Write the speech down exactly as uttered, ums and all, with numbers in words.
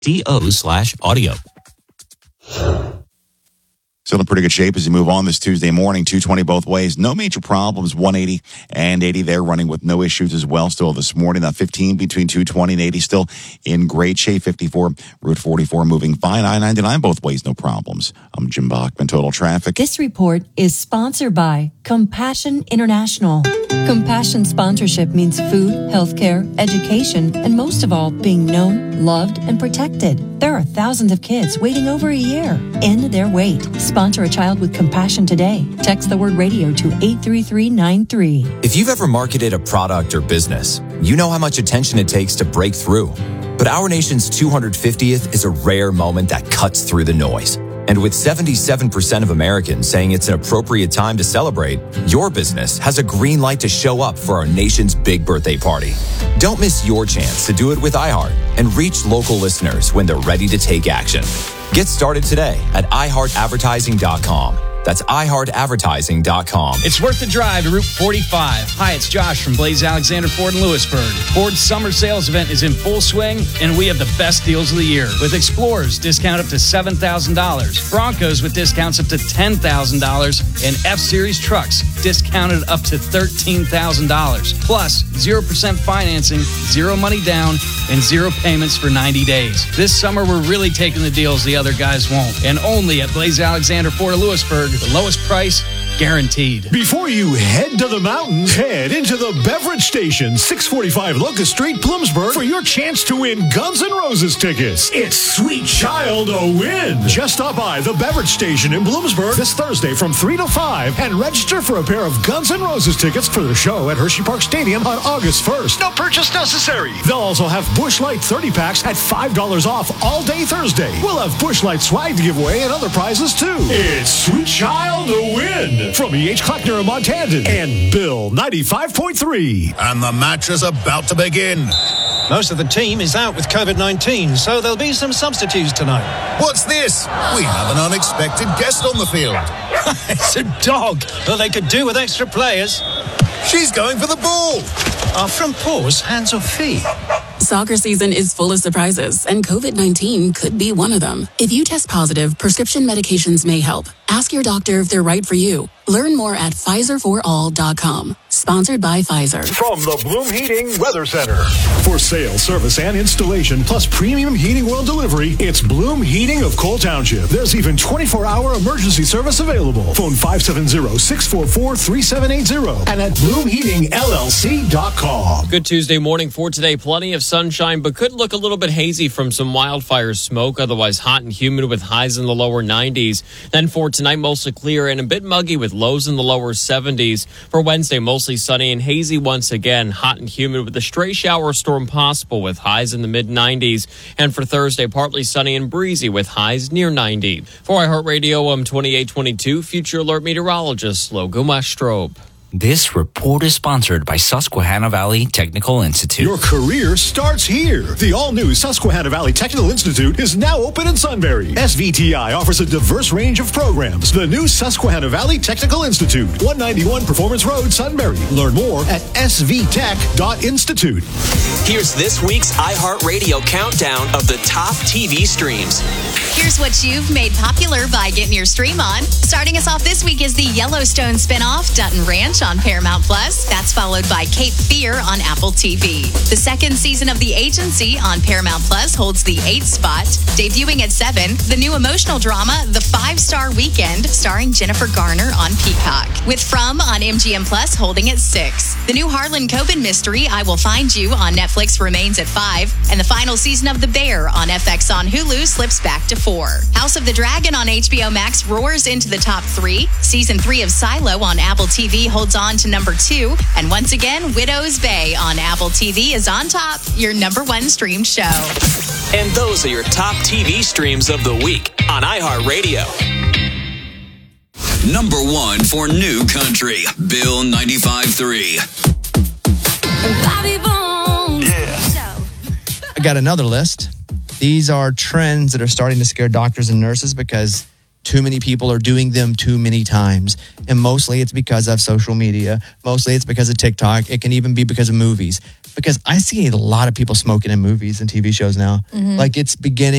D-O slash audio. Still in pretty good shape as you move on this Tuesday morning. two twenty both ways. No major problems. one eighty and eighty there running with no issues as well still this morning. That fifteen between two twenty and eighty still in great shape. fifty-four, Route forty-four moving fine. I ninety-nine both ways, no problems. I'm Jim Bachman, Total Traffic. This report is sponsored by Compassion International. Compassion sponsorship means food, healthcare, education, and most of all, being known, loved, and protected. There are thousands of kids waiting over a year. End their wait. Sponsor a child with compassion today. Text the word radio to eight three three nine three. If you've ever marketed a product or business, you know how much attention it takes to break through. But our nation's two hundred fiftieth is a rare moment that cuts through the noise. And with seventy-seven percent of Americans saying it's an appropriate time to celebrate, your business has a green light to show up for our nation's big birthday party. Don't miss your chance to do it with iHeart and reach local listeners when they're ready to take action. Get started today at i heart advertising dot com. That's i heart advertising dot com. It's worth the drive to Route forty-five. Hi, it's Josh from Blaze Alexander Ford in Lewisburg. Ford's summer sales event is in full swing, and we have the best deals of the year. With Explorers, discount up to seven thousand dollars. Broncos with discounts up to ten thousand dollars. And F-Series trucks, discounted up to thirteen thousand dollars. Plus, zero percent financing, zero money down, and zero payments for ninety days. This summer, we're really taking the deals the other guys won't. And only at Blaze Alexander Ford of Lewisburg. The lowest price, guaranteed. Before you head to the mountains, head into the beverage station, six forty-five Locust Street, Bloomsburg, for your chance to win Guns N' Roses tickets. It's Sweet Child a Win. Just stop by the beverage station in Bloomsburg this Thursday from three to five and register for a pair of Guns N' Roses tickets for the show at Hershey Park Stadium on August first. No purchase necessary. They'll also have Busch Light thirty packs at five dollars off all day Thursday. We'll have Busch Light swag to give away and other prizes too. It's Sweet Child a Win from E H. Kleckner and Montandon and Bill ninety-five point three. And the match is about to begin. Most of the team is out with covid nineteen, so there'll be some substitutes tonight. What's this? We have an unexpected guest on the field. It's a dog. Well, they could do with extra players. She's going for the ball. Our front paws, hands or feet? Soccer season is full of surprises, and covid nineteen could be one of them. If you test positive, prescription medications may help. Ask your doctor if they're right for you. Learn more at Pfizer for all dot com. Sponsored by Pfizer. From the Bloom Heating Weather Center. For sales, service, and installation, plus premium heating oil delivery, it's Bloom Heating of Cole Township. There's even twenty-four hour emergency service available. Phone five seven zero, six four four, three seven eight zero and at bloom heating l l c dot com. Good Tuesday morning for today. Plenty of sunshine, but could look a little bit hazy from some wildfire smoke. Otherwise hot and humid with highs in the lower nineties. Then for tonight, mostly clear and a bit muggy with lows in the lower seventies. For Wednesday, mostly sunny and hazy once again. Hot and humid with a stray shower storm possible with highs in the mid nineties. And for Thursday, partly sunny and breezy with highs near ninety. For iHeartRadio, I'm twenty-eight twenty-two Future Alert Meteorologist Logan Westrope. This report is sponsored by Susquehanna Valley Technical Institute. Your career starts here. The all-new Susquehanna Valley Technical Institute is now open in Sunbury. S V T I offers a diverse range of programs. The new Susquehanna Valley Technical Institute, one ninety-one Performance Road, Sunbury. Learn more at s v tech dot institute. Here's this week's iHeartRadio countdown of the top T V streams. Here's what you've made popular by getting your stream on. Starting us off this week is the Yellowstone spinoff, Dutton Ranch, on Paramount Plus. That's followed by Cape Fear on Apple T V. The second season of The Agency on Paramount Plus holds the eighth spot. Debuting at seven, the new emotional drama, The Five-Star Weekend, starring Jennifer Garner on Peacock. With From on M G M Plus holding at six. The new Harlan Coben mystery, I Will Find You, on Netflix remains at five. And the final season of The Bear on F X on Hulu slips back to four. House of the Dragon on H B O Max roars into the top three. Season three of Silo on Apple T V holds on to number two. And once again, Widow's Bay on Apple T V is on top, your number one streamed show. And those are your top T V streams of the week on iHeartRadio. Number one for New Country, Bill ninety-five three. Yeah. I got another list. These are trends that are starting to scare doctors and nurses because too many people are doing them too many times. And mostly it's because of social media. Mostly it's because of TikTok. It can even be because of movies. Because I see a lot of people smoking in movies and T V shows now. Mm-hmm. Like it's beginning.